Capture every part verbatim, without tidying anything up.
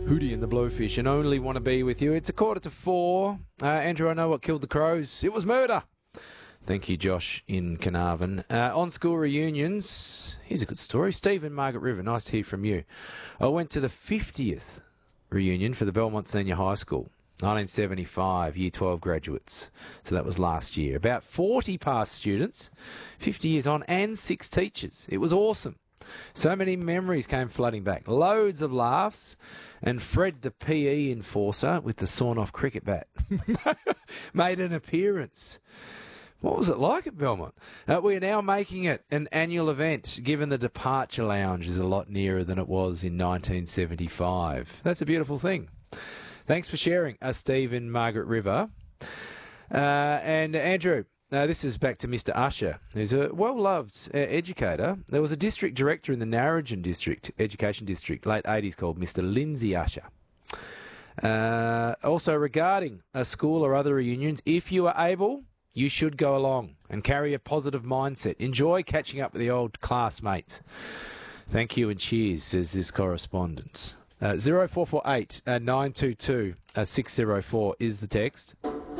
Hootie and the Blowfish and Only Want to Be With You. It's a quarter to four. Uh, Andrew, I know what killed the crows. It was murder. Thank you, Josh in Carnarvon. Uh, on school reunions, here's a good story. Steve and Margaret River, nice to hear from you. I went to the fiftieth reunion for the Belmont Senior High School, nineteen seventy-five, Year twelve graduates. So that was last year. About forty past students, fifty years on, and six teachers. It was awesome. So many memories came flooding back. Loads of laughs. And Fred, the P E enforcer with the sawn-off cricket bat, made an appearance. What was it like at Belmont? Uh, we are now making it an annual event, given the departure lounge is a lot nearer than it was in nineteen seventy-five. That's a beautiful thing. Thanks for sharing, uh, Steve and Margaret River. Uh, and Andrew, uh, this is back to Mister Usher, who's a well-loved uh, educator. There was a district director in the Narrogin District, Education District, late eighties, called Mister Lindsay Usher. Uh, also, regarding a school or other reunions, if you are able, you should go along and carry a positive mindset. Enjoy catching up with the old classmates. Thank you and cheers, says this correspondent. Uh, zero four four eight nine two two six zero four is the text.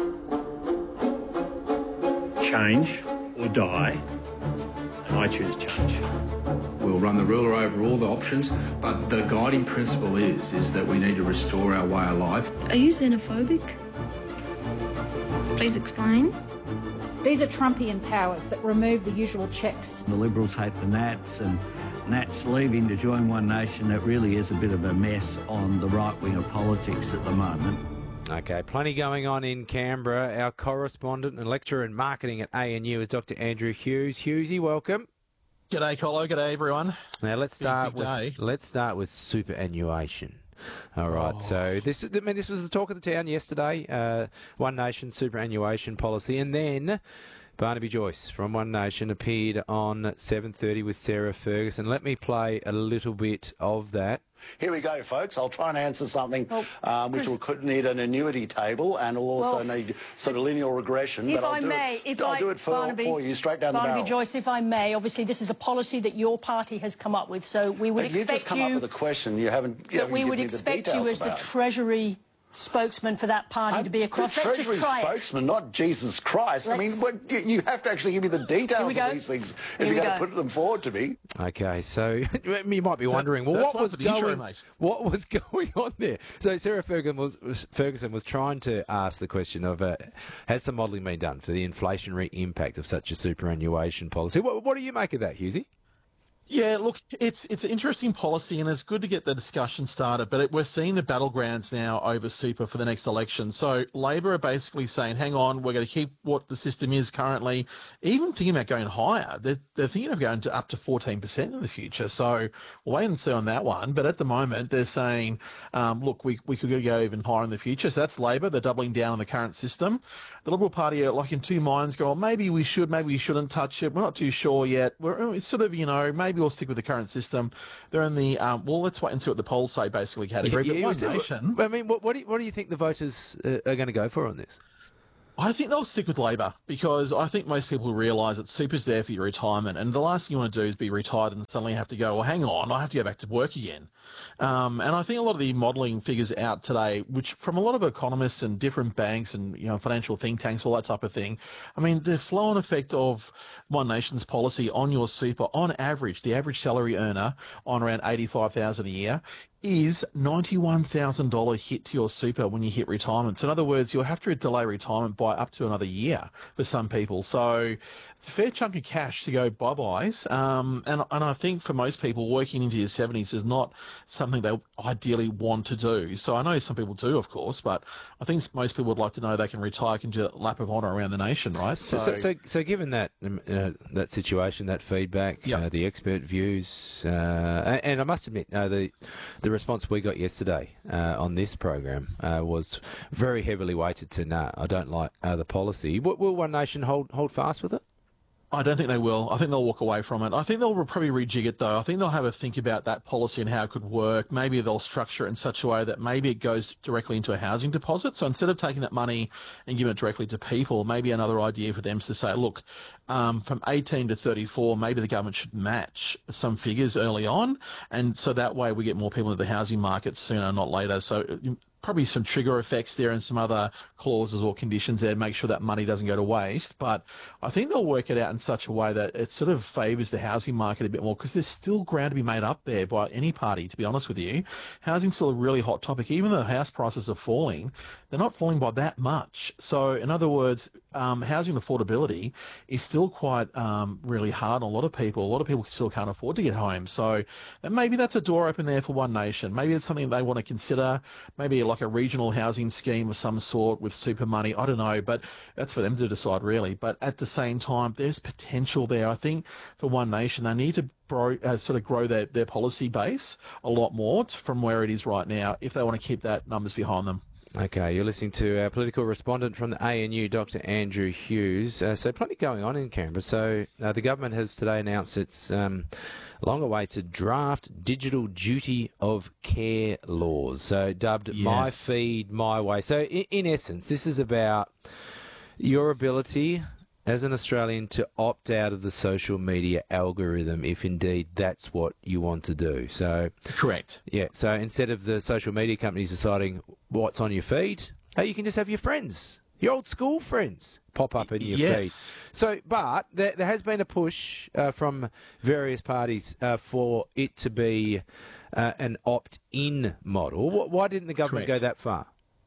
Change or die, and I choose change. We'll run the ruler over all the options, but the guiding principle is, is that we need to restore our way of life. Are you xenophobic? Please explain. These are Trumpian powers that remove the usual checks. The Liberals hate the Nats, and Nats leaving to join One Nation. It really is a bit of a mess on the right wing of politics at the moment. Okay, plenty going on in Canberra. Our correspondent and lecturer in marketing at A N U is Doctor Andrew Hughes. Hughesy, welcome. G'day, Colo. G'day, everyone. Now let's start Big, big with day. let's start with superannuation. All right, oh. so this I mean this was the talk of the town yesterday. Uh, One Nation superannuation policy, and then Barnaby Joyce from One Nation appeared on seven thirty with Sarah Ferguson. Let me play a little bit of that. Here we go, folks. I'll try and answer something well, um, which will could need an annuity table and will also well, need sort of linear regression. If but I'll I do may, it, if I'll I, do it for, Barnaby, for you straight down Barnaby the barrel. Joyce, if I may, obviously this is a policy that your party has come up with, so we would but expect you've just come you... up with a question. You haven't. You that haven't we would given me the expect you as about. the Treasury spokesman for that party I'm to be across. Let's Treasury just try spokesman, not Jesus Christ. Let's... I mean, what, you, you have to actually give me the details of these things if Here you're going go. to put them forward to me. Okay, so you might be wondering, well, That's what was intro, going, mate. what was going on there? So Sarah Ferguson was, was Ferguson was trying to ask the question of, uh, has some modelling been done for the inflationary impact of such a superannuation policy? What, what do you make of that, Hughesy? Yeah, look, it's it's an interesting policy, and it's good to get the discussion started, but it, we're seeing the battlegrounds now over super for the next election. So Labor are basically saying, hang on, we're going to keep what the system is currently, even thinking about going higher. They're, they're thinking of going to up to fourteen percent in the future. So we'll wait and see on that one. But at the moment, they're saying, um, look, we, we could go even higher in the future. So that's Labor. They're doubling down on the current system. The Liberal Party are like in two minds going, well, maybe we should, maybe we shouldn't touch it. We're not too sure yet. We're it's sort of, you know, maybe we'll stick with the current system. They're in the, um, well, let's wait and see what the polls say, basically, category. Yeah, but yeah, One Nation... I mean, what, what, do you, what do you think the voters uh, are going to go for on this? I think they'll stick with Labor because I think most people realise that super's there for your retirement, and the last thing you want to do is be retired and suddenly have to go, well, hang on, I have to go back to work again. Um, and I think a lot of the modelling figures out today, which from a lot of economists and different banks and, you know, financial think tanks, all that type of thing, I mean, the flow-on effect of One Nation's policy on your super, on average, the average salary earner on around eighty-five thousand dollars a year, is ninety-one thousand dollars hit to your super when you hit retirement. So in other words, you'll have to delay retirement by up to another year for some people. So it's a fair chunk of cash to go bye-byes. Um, and, and I think for most people, working into your seventies is not something they ideally want to do. So I know some people do, of course, but I think most people would like to know they can retire, can do a lap of honour around the nation, right? So, so, so, so given that um, uh, that situation, that feedback, Yep. uh, the expert views, uh, and, and I must admit, uh, the the response we got yesterday uh, on this program uh, was very heavily weighted to, nah, I don't like uh, the policy. W- will One Nation hold hold fast with it? I don't think they will. I think they'll walk away from it. I think they'll probably rejig it, though. I think they'll have a think about that policy and how it could work. Maybe they'll structure it in such a way that maybe it goes directly into a housing deposit. So instead of taking that money and giving it directly to people, maybe another idea for them is to say, look, um, from eighteen to thirty-four, maybe the government should match some figures early on. And so that way we get more people into the housing market sooner, not later. So probably some trigger effects there and some other clauses or conditions there to make sure that money doesn't go to waste. But I think they'll work it out in such a way that it sort of favours the housing market a bit more, because there's still ground to be made up there by any party, to be honest with you. Housing's still a really hot topic. Even though house prices are falling, they're not falling by that much. So in other words, um, housing affordability is still quite um, really hard on a lot of people. A lot of people still can't afford to get home. So and maybe that's a door open there for One Nation. Maybe it's something they want to consider. Maybe like a regional housing scheme of some sort with super money. I don't know, but that's for them to decide, really. But at the same time, there's potential there. I think for One Nation, they need to grow, uh, sort of grow their, their policy base a lot more from where it is right now if they want to keep that numbers behind them. Okay, you're listening to our political respondent from the A N U, Doctor Andrew Hughes. Uh, so plenty going on in Canberra. So uh, the government has today announced its um, long-awaited draft digital duty of care laws, so dubbed Yes. My Feed, My Way. So in, in essence, this is about your ability as an Australian to opt out of the social media algorithm if indeed that's what you want to do. So Correct. yeah, so instead of the social media companies deciding what's on your feed, hey, you can just have your friends, your old school friends, pop up in your Yes. feed. So, but there, there has been a push uh, from various parties uh, for it to be uh, an opt-in model. Wh- Why didn't the government Correct. go that far?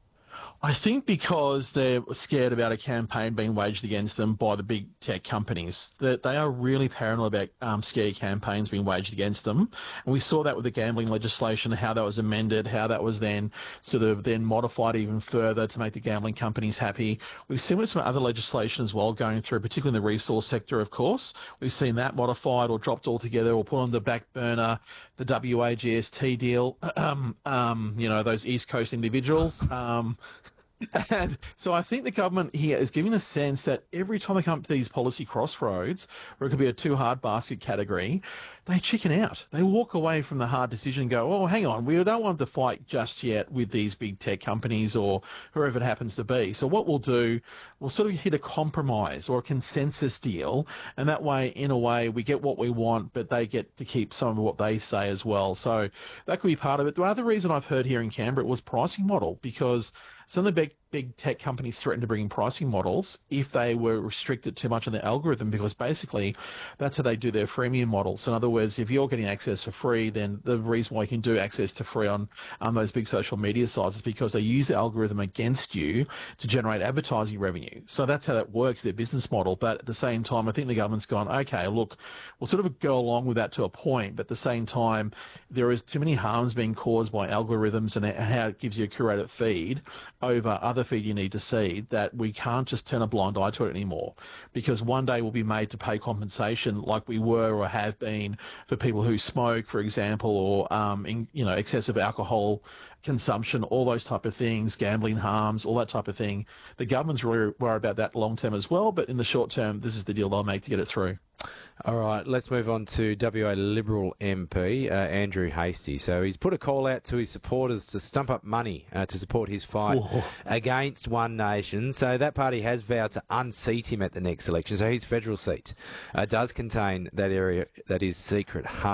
I think because they're scared about a campaign being waged against them by the big tech companies. That they are really paranoid about um, scare campaigns being waged against them. And we saw that with the gambling legislation, how that was amended, how that was then sort of then modified even further to make the gambling companies happy. We've seen with some other legislation as well going through, particularly in the resource sector, of course. We've seen that modified or dropped altogether or put on the back burner. The W A G S T deal, um, um, you know, those East Coast individuals. Um, And so I think the government here is giving a sense that every time they come to these policy crossroads, or it could be a too hard basket category, they chicken out. They walk away from the hard decision and go, oh, hang on, we don't want to fight just yet with these big tech companies or whoever it happens to be. So what we'll do, we'll sort of hit a compromise or a consensus deal, and that way, in a way, we get what we want, but they get to keep some of what they say as well. So that could be part of it. The other reason I've heard here in Canberra was pricing model, because some of the big big tech companies threatened to bring in pricing models if they were restricted too much on the algorithm, because basically that's how they do their freemium models. In other words, if you're getting access for free, then the reason why you can do access to free on um, those big social media sites is because they use the algorithm against you to generate advertising revenue. So that's how that works, their business model. But at the same time, I think the government's gone, okay, look, we'll sort of go along with that to a point, but at the same time, there is too many harms being caused by algorithms and how it gives you a curated feed over other feed you need to see, that we can't just turn a blind eye to it anymore, because one day we'll be made to pay compensation like we were or have been for people who smoke, for example, or um, in, you know, excessive alcohol consumption, all those type of things, gambling harms, all that type of thing. The government's really worried about that long term as well, but in the short term, this is the deal they'll make to get it through. All right, let's move on to W A Liberal M P, uh, Andrew Hastie. So he's put a call out to his supporters to stump up money uh, to support his fight Whoa. against One Nation. So that party has vowed to unseat him at the next election. So his federal seat uh, does contain that area that is secret hub.